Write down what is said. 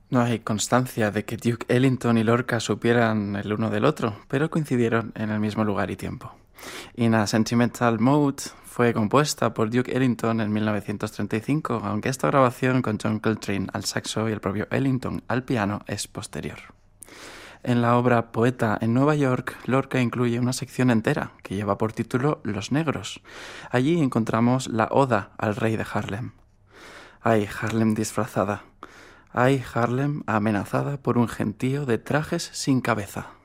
No hay constancia de que Duke Ellington y Lorca supieran el uno del otro, pero coincidieron en el mismo lugar y tiempo. In a Sentimental Mode fue compuesta por Duke Ellington en 1935, aunque esta grabación con John Coltrane al saxo y el propio Ellington al piano es posterior. En la obra Poeta en Nueva York, Lorca incluye una sección entera que lleva por título Los Negros. Allí encontramos la Oda al rey de Harlem. Ay, Harlem disfrazada. Ay, Harlem amenazada por un gentío de trajes sin cabeza.